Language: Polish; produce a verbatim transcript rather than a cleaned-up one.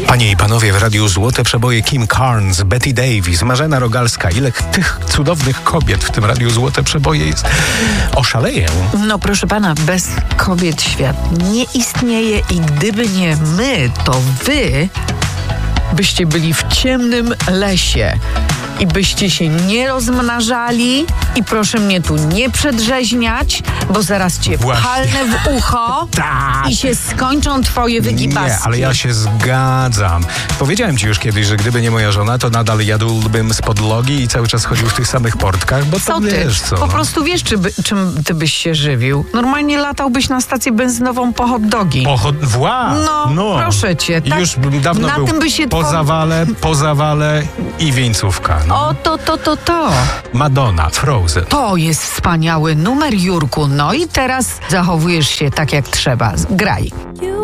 Panie i panowie, w radiu Złote Przeboje Kim Carnes, Betty Davis, Marzena Rogalska. Ile tych cudownych kobiet w tym radiu Złote Przeboje jest? Oszaleję. No proszę pana, bez kobiet świat nie istnieje i gdyby nie my, to wy byście byli w ciemnym lesie i byście się nie rozmnażali i proszę mnie tu nie przedrzeźniać, bo zaraz cię Właśnie. palnę w ucho Tak. i się skończą twoje wygibaski. Nie, ale ja się zgadzam. Powiedziałem ci już kiedyś, że gdyby nie moja żona, to nadal jadłbym z podlogi i cały czas chodził w tych samych portkach, bo Co to ty? wiesz co. Po no. prostu wiesz, czy by, czym ty byś się żywił. Normalnie latałbyś na stację benzynową po hot dogi. Pochod... Wła! No, proszę cię, I tak- już bym dawno na był tym by się po two- zawale, po zawale i wieńcówka. No. O, to, to, to, to. Madonna, Frozen. To jest wspaniały numer, Jurku. No i teraz zachowujesz się tak, jak trzeba. Graj. You